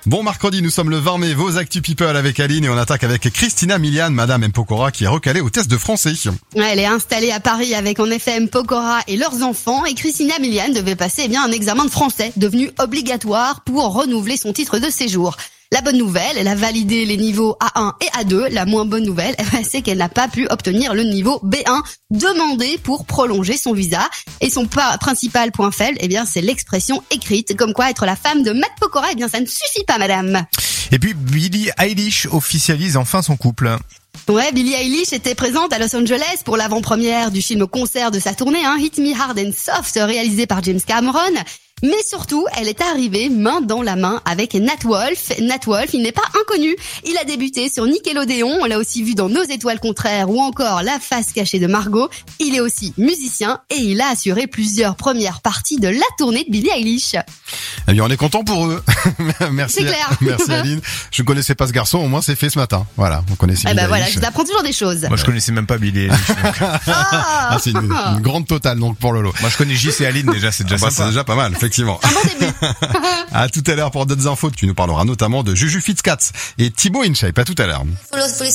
Bon mercredi, nous sommes le 20 mai, vos Actu People avec Aline et on attaque avec Christina Milian, Madame M. Pokora, qui est recalée au test de français. Ouais, elle est installée à Paris avec en effet M. Pokora et leurs enfants et Christina Milian devait passer un examen de français devenu obligatoire pour renouveler son titre de séjour. La bonne nouvelle, elle a validé les niveaux A1 et A2. La moins bonne nouvelle, c'est qu'elle n'a pas pu obtenir le niveau B1 demandé pour prolonger son visa. Et son principal point faible, c'est l'expression écrite, comme quoi être la femme de Matt Pokora, ça ne suffit pas, madame. Et puis Billie Eilish officialise enfin son couple. Ouais, Billie Eilish était présente à Los Angeles pour l'avant-première du film-concert de sa tournée, Hit Me Hard and Soft, réalisé par James Cameron. Mais surtout, elle est arrivée main dans la main avec Nat Wolff. Nat Wolff, il n'est pas inconnu. Il a débuté sur Nickelodeon, on l'a aussi vu dans Nos étoiles contraires ou encore La face cachée de Margot. Il est aussi musicien et il a assuré plusieurs premières parties de la tournée de Billie Eilish. Eh bien, on est content pour eux. Merci. C'est clair. Merci Aline. Je ne connaissais pas ce garçon, au moins c'est fait ce matin. Voilà, on connaissait Billie voilà, Eilish. je t'apprends toujours des choses. Moi, je connaissais même pas Billie Eilish. C'est une grande totale donc pour Lolo. Moi, je connais Gis et Aline déjà, c'est déjà sympa. C'est déjà pas mal, effectivement. Un bon début. À tout à l'heure pour d'autres infos. Tu nous parleras notamment de Juju Fitzcats et Thibaut InShape. À tout à l'heure.